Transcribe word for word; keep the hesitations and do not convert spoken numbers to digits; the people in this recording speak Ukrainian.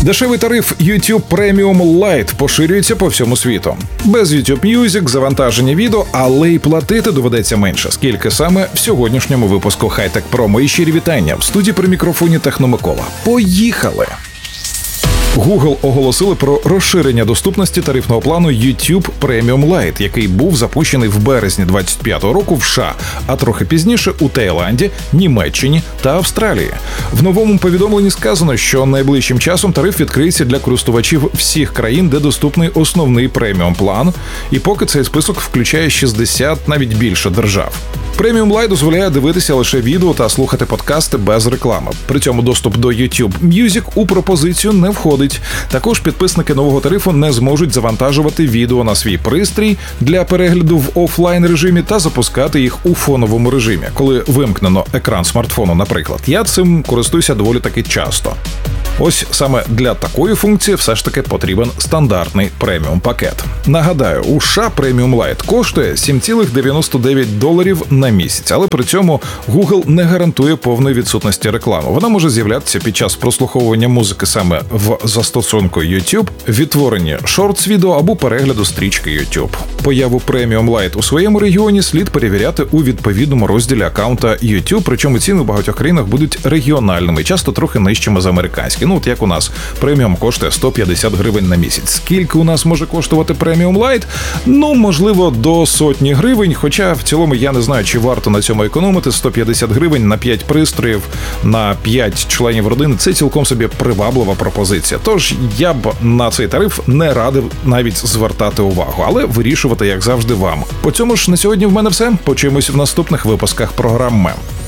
Дешевий тариф YouTube Premium Lite поширюється по всьому світу. Без YouTube Music, завантаження відео, але й платити доведеться менше. Скільки саме в сьогоднішньому випуску Хай-Тек Промо. І щирі вітання в студії при мікрофоні Техномикола. Поїхали! Google оголосили про розширення доступності тарифного плану YouTube Premium Lite, який був запущений в березні двадцять п'ятого року в США, а трохи пізніше у Таїланді, Німеччині та Австралії. В новому повідомленні сказано, що найближчим часом тариф відкриється для користувачів всіх країн, де доступний основний преміум план, і поки цей список включає шістдесят, навіть більше держав. Premium Lite дозволяє дивитися лише відео та слухати подкасти без реклами. При цьому доступ до YouTube Music у пропозицію не входить. Також підписники нового тарифу не зможуть завантажувати відео на свій пристрій для перегляду в офлайн режимі та запускати їх у фоновому режимі, коли вимкнено екран смартфону, наприклад. Я цим користуюся доволі таки часто. Ось саме для такої функції все ж таки потрібен стандартний преміум пакет. Нагадаю, у США Premium Lite коштує сім цілих дев'яносто дев'ять доларів на місяць, але при цьому Google не гарантує повної відсутності реклами. Вона може з'являтися під час прослуховування музики саме в застосунку YouTube, відтворенні шортс-відео або перегляду стрічки YouTube. Появу Premium Lite у своєму регіоні слід перевіряти у відповідному розділі аккаунта YouTube, причому ціни в багатьох країнах будуть регіональними, часто трохи нижчими за американські. Ну, от як у нас, преміум коштує сто п'ятдесят гривень на місяць. Скільки у нас може коштувати Premium Lite? Ну, можливо, до сотні гривень, хоча в цілому я не знаю, чи варто на цьому економити. сто п'ятдесят гривень на п'ять пристроїв, на п'ять членів родини – це цілком собі приваблива пропозиція. Тож я б на цей тариф не радив навіть звертати увагу, але вирішувати, як завжди, вам. По цьому ж на сьогодні в мене все. Почуємось в наступних випусках програми.